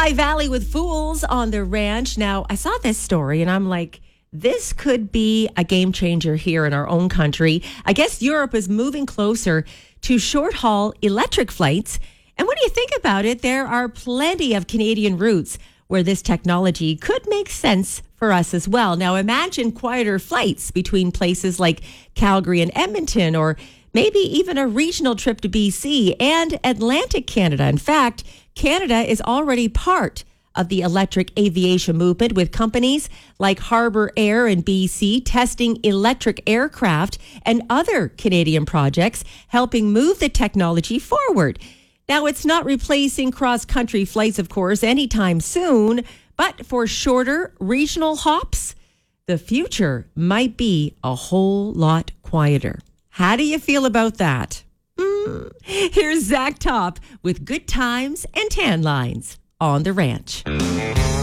High Valley with Fools on the ranch. Now, I saw this story and I'm like, this could be a game changer here in our own country. I guess Europe is moving closer to short haul electric flights. And when you think about it, there are plenty of Canadian routes where this technology could make sense for us as well. Now, imagine quieter flights between places like Calgary and Edmonton, or maybe even a regional trip to BC and Atlantic Canada. In fact, Canada is already part of the electric aviation movement, with companies like Harbour Air in BC testing electric aircraft and other Canadian projects helping move the technology forward. Now, it's not replacing cross-country flights, of course, anytime soon, but for shorter regional hops, the future might be a whole lot quieter. How do you feel about that? Here's Zach Top with Good Times and Tan Lines on the ranch.